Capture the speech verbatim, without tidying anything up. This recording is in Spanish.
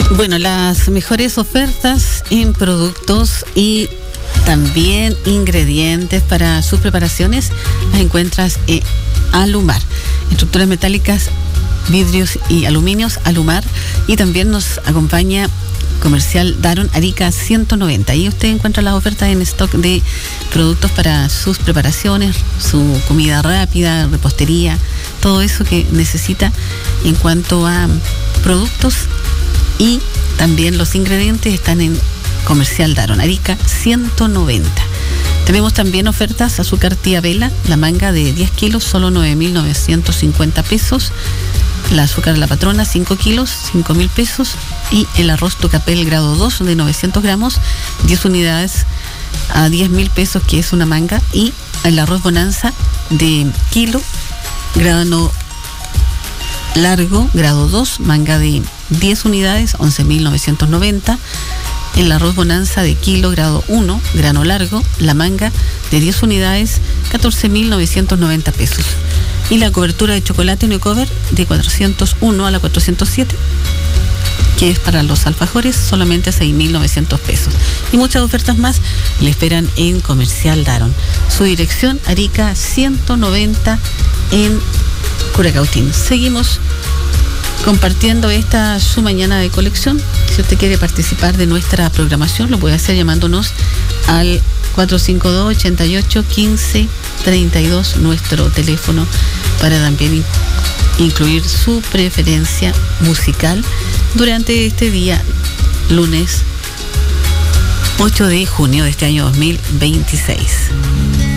Bueno, las mejores ofertas en productos y también ingredientes para sus preparaciones las encuentras en Alumar. Estructuras metálicas, vidrios y aluminios, Alumar. Y también nos acompaña Comercial Daron Arica ciento noventa. Ahí usted encuentra las ofertas en stock de productos para sus preparaciones, su comida rápida, repostería, todo eso que necesita en cuanto a productos. Y también los ingredientes están en Comercial Daron Arica ciento noventa. Tenemos también ofertas: azúcar tía Vela, la manga de diez kilos, solo nueve mil novecientos cincuenta pesos. La azúcar de la patrona, cinco kilos, cinco mil pesos. Y el arroz Tucapel grado dos de novecientos gramos, diez unidades a diez mil pesos, que es una manga. Y el arroz Bonanza de kilo, grano largo, grado dos, manga de diez unidades, once mil novecientos noventa. El arroz Bonanza de kilo, grado uno, grano largo, la manga de diez unidades, catorce mil novecientos noventa pesos. Y la cobertura de chocolate Neocover de cuatrocientos uno a la cuatrocientos siete, que es para los alfajores, solamente seis mil novecientos pesos. Y muchas ofertas más le esperan en Comercial Daron. Su dirección, Arica ciento noventa en Curacautín. Seguimos compartiendo esta su mañana de colección. Si usted quiere participar de nuestra programación, lo puede hacer llamándonos al cuatro cinco dos, ocho ocho, uno cinco tres dos, nuestro teléfono, para también incluir su preferencia musical durante este día, lunes ocho de junio de este año dos mil veintiséis.